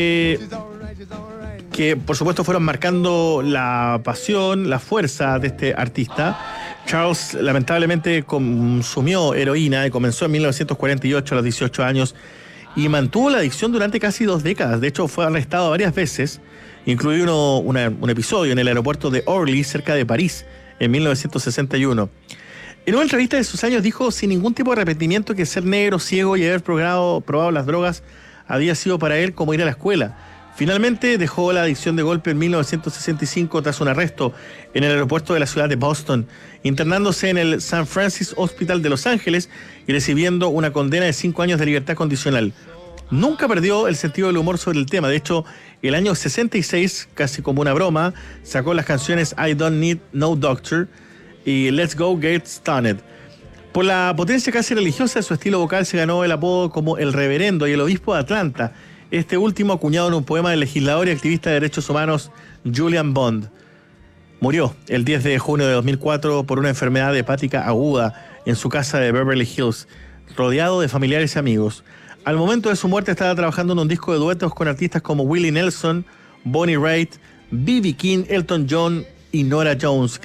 que por supuesto fueron marcando la pasión, la fuerza de este artista. Charles lamentablemente consumió heroína y comenzó en 1948 a los 18 años y mantuvo la adicción durante casi 2 décadas. De hecho, fue arrestado varias veces, incluido un episodio en el aeropuerto de Orly, cerca de París, en 1961. En una entrevista de sus años dijo sin ningún tipo de arrepentimiento que ser negro, ciego y haber probado las drogas había sido para él como ir a la escuela. Finalmente dejó la adicción de golpe en 1965 tras un arresto en el aeropuerto de la ciudad de Boston, internándose en el St. Francis Hospital de Los Ángeles y recibiendo una condena de 5 años de libertad condicional. Nunca perdió el sentido del humor sobre el tema. De hecho, el año 66, casi como una broma, sacó las canciones I Don't Need No Doctor y Let's Go Get Stoned. Por la potencia casi religiosa de su estilo vocal se ganó el apodo como el Reverendo y el Obispo de Atlanta, este último acuñado en un poema del legislador y activista de derechos humanos Julian Bond. Murió el 10 de junio de 2004 por una enfermedad hepática aguda en su casa de Beverly Hills, rodeado de familiares y amigos. Al momento de su muerte estaba trabajando en un disco de duetos con artistas como Willie Nelson, Bonnie Raitt, B.B. King, Elton John y Norah Jones.